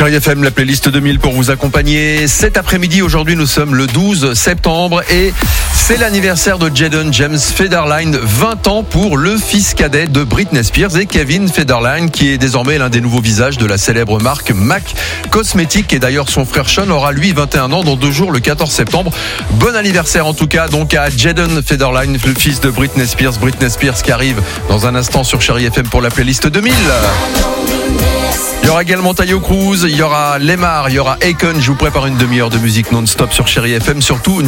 Chérie FM, la playlist 2000 pour vous accompagner. Cet après-midi, aujourd'hui, nous sommes le 12 septembre et c'est l'anniversaire de Jaden James Federline, 20 ans pour le fils cadet de Britney Spears et Kevin Federline, qui est désormais l'un des nouveaux visages de la célèbre marque MAC Cosmetics. Et d'ailleurs, son frère Sean aura lui 21 ans dans 2 jours, le 14 septembre. Bon anniversaire en tout cas donc à Jaden Federline, le fils de Britney Spears. Britney Spears qui arrive dans un instant sur Chérie FM pour la playlist 2000. Il y aura également Taio Cruz, il y aura Lemar, il y aura Akon. Je vous prépare une demi-heure de musique non-stop sur Chérie FM, surtout